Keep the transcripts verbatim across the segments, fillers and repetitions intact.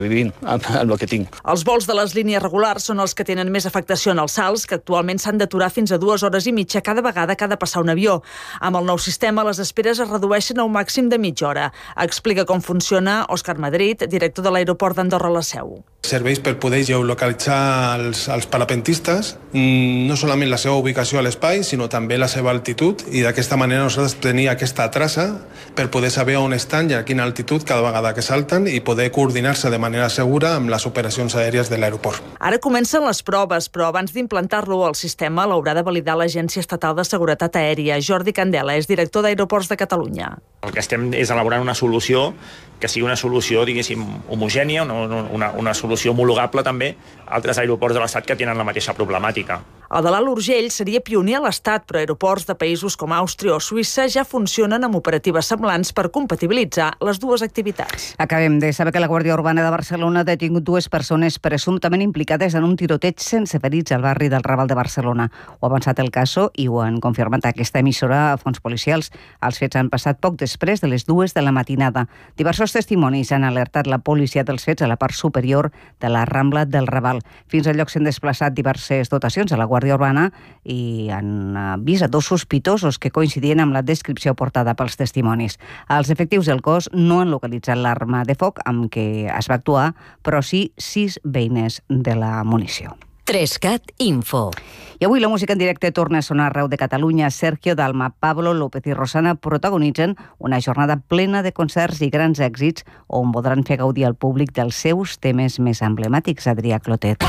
vivint amb, amb el que tinc. Els vols de les línies regulars són els que tenen més afectació en els salts, que actualment s'han d'aturar fins a dues hores i mitja cada vegada que ha de passar un avió. Amb el nou sistema, les esperes es redueixen a un màxim de mitja hora. Explica com funciona Òscar Madrid, director de l'aeroport d'Andorra la Seu. Serveix per poder geolocalitzar els, els parapentistes, no solament la seva ubicació a l'espai, sinó també la seva altitud, i d'aquesta manera nosaltres tenim aquesta traça per poder saber on estan i a quina altitud cada vegada que salten i poder coordinar-se de manera segura amb les operacions aèries de l'aeroport. Ara comencen les proves, però abans d'implantar-lo al sistema l'haurà de validar l'Agència Estatal de Seguretat Aèria. Jordi Candela és director d'Aeroports de Catalunya. El que estem és elaborant una solució que sigui una solució, diguéssim, homogènia, una, una, una solució homologable també a altres aeroports de l'Estat que tenen la mateixa problemàtica. El de l'Alt Urgell seria pioner a l'Estat, però aeroports de països com Àustria o Suïssa ja funcionen amb operatives semblants per compatibilitzar les dues activitats. Acabem de saber que la Guàrdia Urbana de Barcelona ha detingut dues persones presumptament implicades en un tiroteig sense ferits al barri del Raval de Barcelona. Ho ha avançat el caso i ho han confirmat aquesta emissora a fons policials. Els fets han passat poc després de les dues de la matinada. Diversos testimonis han alertat la policia dels fets a la part superior de la Rambla del Raval. Fins al lloc s'han desplaçat diverses dotacions a la Guàrdia Urbana i han vist a dos sospitosos que coincidien amb la descripció portada pels testimonis. Els efectius del cos no han localitzat l'arma de foc amb què es va actuar, però sí sis beines de la munició. Trescat Info. I avui la música en directe torna a sonar arreu de Catalunya. Sergio Dalma, Pablo López i Rosana protagonitzen una jornada plena de concerts i grans èxits on podran fer gaudir al públic dels seus temes més emblemàtics. Adrià Clotet.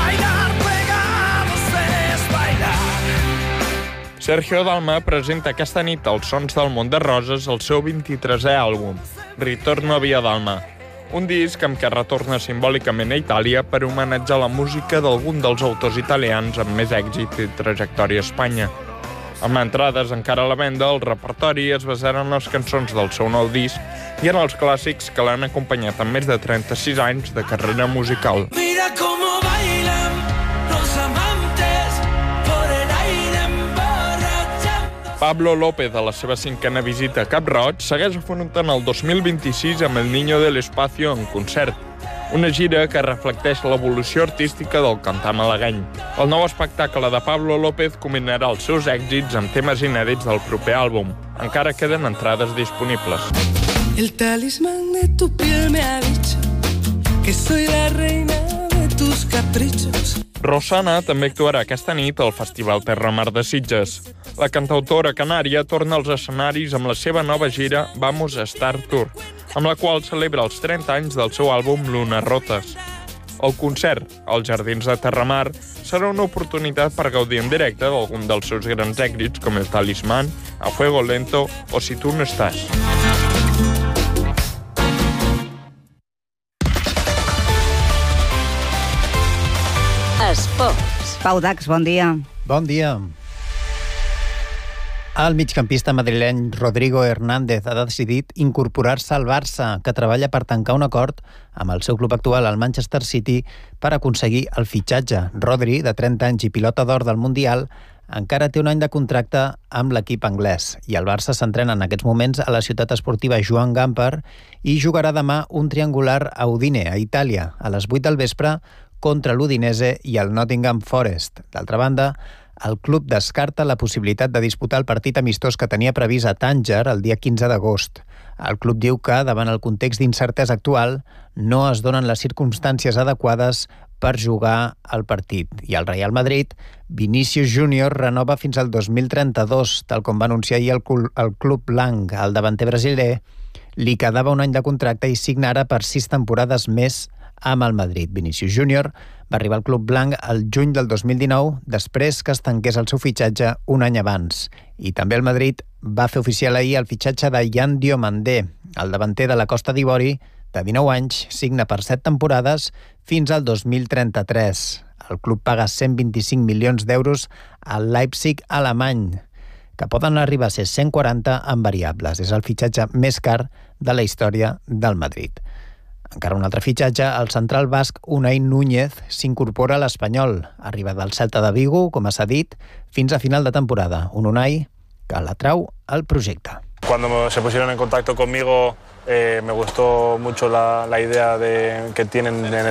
Sergio Dalma presenta aquesta nit als Sons del Mont de Roses el seu vint-i-tresè àlbum, Ritorno a Via Dalma, un disc amb què retorna simbòlicament a Itàlia per homenatjar la música d'algun dels autors italians amb més èxit i trajectòria a Espanya. Amb entrades encara a la venda, el repertori es basarà en les cançons del seu nou disc i en els clàssics que l'han acompanyat amb més de trenta-sis anys de carrera musical. Mira cómo bailan los amantes por el aire emborrachando. Pablo López, a la seva cinquena visita a Cap Roig, segueix afrontant el dos mil vint-i-sis amb El Niño del Espacio en concert, una gira que reflecteix l'evolució artística del cantant malagueny. El nou espectacle de Pablo López combinarà els seus èxits amb temes inèdits del proper àlbum. Encara queden entrades disponibles. El talismán de tu piel me ha dicho que soy la reina de tus caprichos. Rosana també actuarà aquesta nit al Festival Terra Mar de Sitges. La cantautora canària torna als escenaris amb la seva nova gira Vamos a Star Tour, amb la qual celebra els trenta anys del seu àlbum Lunes Rotes. El concert, als Jardins de Terramar, serà una oportunitat per gaudir en directe d'algun dels seus grans èxits com El Talismán, A Fuego Lento o Si tu no estàs. Esports. Pau Dax, bon dia. Bon dia. El migcampista madrileny Rodrigo Hernández ha decidit incorporar-se al Barça, que treballa per tancar un acord amb el seu club actual, el Manchester City, per aconseguir el fitxatge. Rodri, de trenta anys i pilota d'or del Mundial, encara té un any de contracte amb l'equip anglès i el Barça s'entrena en aquests moments a la ciutat esportiva Joan Gamper i jugarà demà un triangular a Udine, a Itàlia, a les vuit del vespre, contra l'Udinese i el Nottingham Forest. D'altra banda, el club descarta la possibilitat de disputar el partit amistós que tenia previst a Tànger el dia quinze d'agost. El club diu que, davant el context d'incertesa actual, no es donen les circumstàncies adequades per jugar el partit. I el Real Madrid, Vinícius Júnior renova fins al dos mil trenta-dos, tal com va anunciar ahir el, el club blanc. El davanter brasiler li quedava un any de contracte i signa ara per sis temporades més amb el Madrid. Vinícius Júnior va arribar al club blanc el juny del dos mil dinou, després que es tanqués el seu fitxatge un any abans. I també el Madrid va fer oficial ahir el fitxatge de Yan Diomandé, el davanter de la Costa d'Ivori, de dinou anys, signa per set temporades fins al dos mil trenta-tres. El club paga cent vint-i-cinc milions d'euros al Leipzig alemany, que poden arribar a ser cent quaranta en variables. És el fitxatge més car de la història del Madrid. Encara un altre fitxatge, el central basc Unai Núñez s'incorpora a l'Espanyol. Arriba del Celta de Vigo, com s'ha dit, fins a final de temporada. Un Unai que l'atrau al proyecto. Cuando se pusieron en contacto conmigo Eh, me gustó mucho la, la idea de, que tienen en el